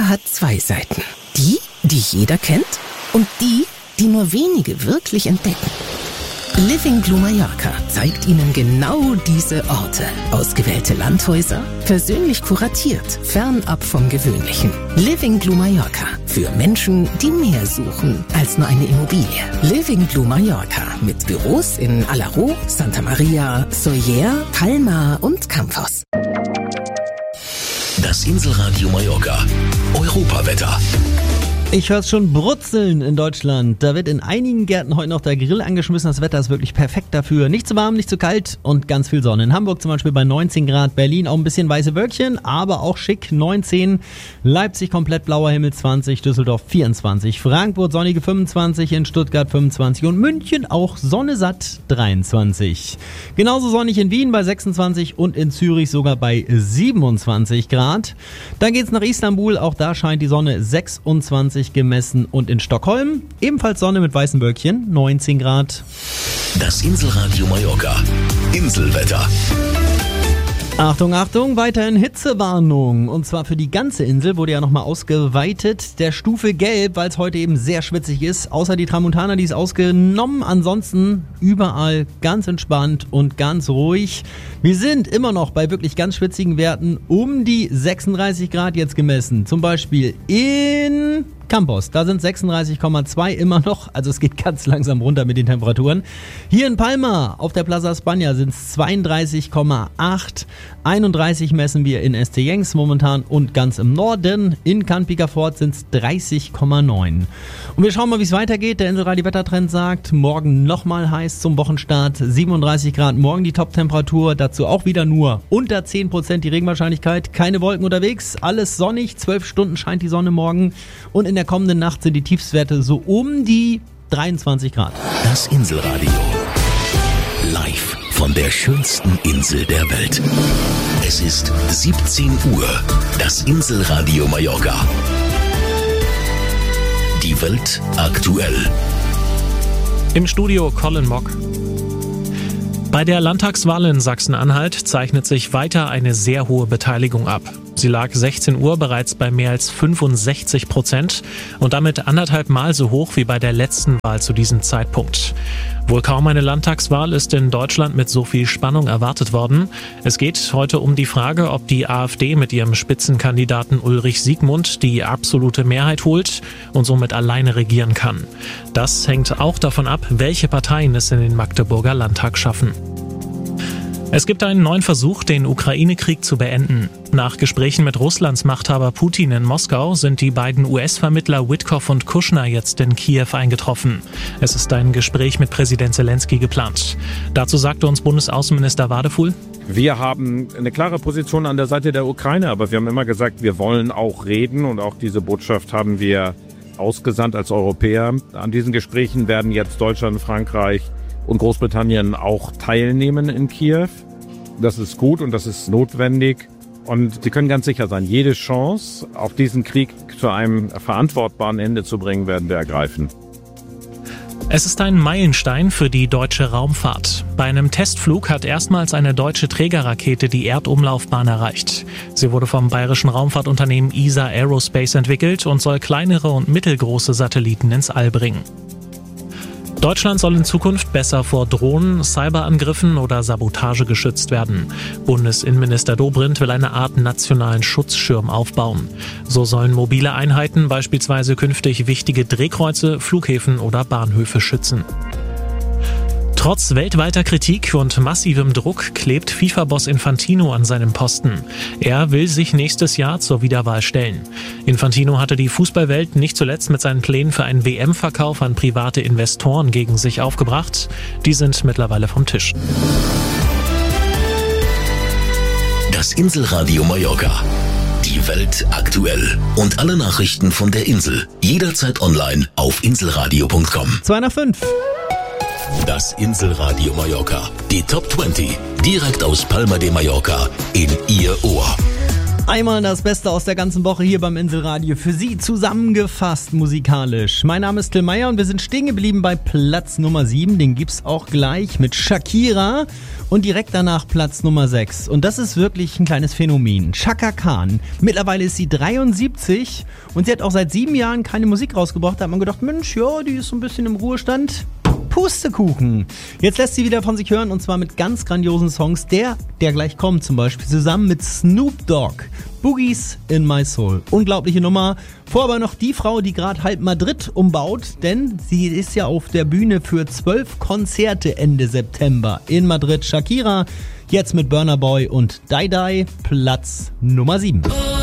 hat zwei Seiten. Die jeder kennt und die nur wenige wirklich entdecken. Living Blue Mallorca zeigt Ihnen genau diese Orte. Ausgewählte Landhäuser, persönlich kuratiert, fernab vom Gewöhnlichen. Living Blue Mallorca. Für Menschen, die mehr suchen als nur eine Immobilie. Living Blue Mallorca mit Büros in Alaró, Santa Maria, Sóller, Palma und Campos. Das Inselradio Mallorca. Europawetter. Ich höre es schon brutzeln in Deutschland. Da wird in einigen Gärten heute noch der Grill angeschmissen. Das Wetter ist wirklich perfekt dafür. Nicht zu warm, nicht zu kalt und ganz viel Sonne. In Hamburg zum Beispiel bei 19 Grad. Berlin auch ein bisschen weiße Wölkchen, aber auch schick 19. Leipzig komplett blauer Himmel 20. Düsseldorf 24. Frankfurt sonnige 25. In Stuttgart 25. Und München auch Sonne satt 23. Genauso sonnig in Wien bei 26 und in Zürich sogar bei 27 Grad. Dann geht's nach Istanbul. Auch da scheint die Sonne 26 gemessen und in Stockholm ebenfalls Sonne mit weißen Wölkchen, 19 Grad. Das Inselradio Mallorca. Inselwetter. Achtung, Achtung, weiterhin Hitzewarnung. Und zwar für die ganze Insel wurde ja nochmal ausgeweitet der Stufe Gelb, weil es heute eben sehr schwitzig ist. Außer die Tramontana, die ist ausgenommen. Ansonsten überall ganz entspannt und ganz ruhig. Wir sind immer noch bei wirklich ganz schwitzigen Werten um die 36 Grad jetzt gemessen. Zum Beispiel in Campos, da sind 36,2 immer noch, also es geht ganz langsam runter mit den Temperaturen. Hier in Palma auf der Plaza España sind es 32,8, 31 messen wir in Estellencs momentan und ganz im Norden. In Can Picafort sind es 30,9. Und wir schauen mal, wie es weitergeht. Der Inselradio Wettertrend sagt, morgen nochmal heiß zum Wochenstart, 37 Grad morgen die Top-Temperatur, dazu auch wieder nur unter 10% die Regenwahrscheinlichkeit, keine Wolken unterwegs, alles sonnig, 12 Stunden scheint die Sonne morgen und in der kommenden Nacht sind die Tiefstwerte so um die 23 Grad. Das Inselradio. Live von der schönsten Insel der Welt. Es ist 17 Uhr. Das Inselradio Mallorca. Die Welt aktuell. Im Studio Colin Mock. Bei der Landtagswahl in Sachsen-Anhalt zeichnet sich weiter eine sehr hohe Beteiligung ab. Sie lag 16 Uhr bereits bei mehr als 65% und damit 1,5 Mal so hoch wie bei der letzten Wahl zu diesem Zeitpunkt. Wohl kaum eine Landtagswahl ist in Deutschland mit so viel Spannung erwartet worden. Es geht heute um die Frage, ob die AfD mit ihrem Spitzenkandidaten Ulrich Siegmund die absolute Mehrheit holt und somit alleine regieren kann. Das hängt auch davon ab, welche Parteien es in den Magdeburger Landtag schaffen. Es gibt einen neuen Versuch, den Ukraine-Krieg zu beenden. Nach Gesprächen mit Russlands Machthaber Putin in Moskau sind die beiden US-Vermittler Witkoff und Kushner jetzt in Kiew eingetroffen. Es ist ein Gespräch mit Präsident Zelensky geplant. Dazu sagte uns Bundesaußenminister Wadefuhl: Wir haben eine klare Position an der Seite der Ukraine, aber wir haben immer gesagt, wir wollen auch reden und auch diese Botschaft haben wir ausgesandt als Europäer. An diesen Gesprächen werden jetzt Deutschland, Frankreich und Großbritannien auch teilnehmen in Kiew. Das ist gut und das ist notwendig. Und Sie können ganz sicher sein, jede Chance, auch diesen Krieg zu einem verantwortbaren Ende zu bringen, werden wir ergreifen. Es ist ein Meilenstein für die deutsche Raumfahrt. Bei einem Testflug hat erstmals eine deutsche Trägerrakete die Erdumlaufbahn erreicht. Sie wurde vom bayerischen Raumfahrtunternehmen ESA Aerospace entwickelt und soll kleinere und mittelgroße Satelliten ins All bringen. Deutschland soll in Zukunft besser vor Drohnen, Cyberangriffen oder Sabotage geschützt werden. Bundesinnenminister Dobrindt will eine Art nationalen Schutzschirm aufbauen. So sollen mobile Einheiten beispielsweise künftig wichtige Drehkreuze, Flughäfen oder Bahnhöfe schützen. Trotz weltweiter Kritik und massivem Druck klebt FIFA-Boss Infantino an seinem Posten. Er will sich nächstes Jahr zur Wiederwahl stellen. Infantino hatte die Fußballwelt nicht zuletzt mit seinen Plänen für einen WM-Verkauf an private Investoren gegen sich aufgebracht. Die sind mittlerweile vom Tisch. Das Inselradio Mallorca. Die Welt aktuell. Und alle Nachrichten von der Insel. Jederzeit online auf inselradio.com. 2 nach 5. Das Inselradio Mallorca. Die Top 20. Direkt aus Palma de Mallorca in Ihr Ohr. Einmal das Beste aus der ganzen Woche hier beim Inselradio für Sie zusammengefasst musikalisch. Mein Name ist Till Meyer und wir sind stehen geblieben bei Platz Nummer 7. Den gibt's auch gleich mit Shakira und direkt danach Platz Nummer 6. Und das ist wirklich ein kleines Phänomen. Chaka Khan. Mittlerweile ist sie 73 und sie hat auch seit 7 Jahren keine Musik rausgebracht. Da hat man gedacht, Mensch, ja, die ist so ein bisschen im Ruhestand. Pustekuchen. Jetzt lässt sie wieder von sich hören und zwar mit ganz grandiosen Songs. Der gleich kommt zum Beispiel zusammen mit Snoop Dogg. Boogies in My Soul. Unglaubliche Nummer. Vorher aber noch die Frau, die gerade halb Madrid umbaut, denn sie ist ja auf der Bühne für 12 Konzerte Ende September in Madrid. Shakira, jetzt mit Burna Boy und Dai Dai, Platz Nummer 7.